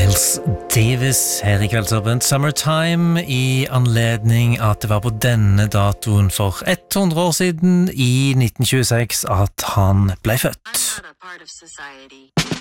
Miles Davis her i Kveldsåpent Summertime i anledning at det var på denne datoen for 100 år siden i 1926 at han ble født.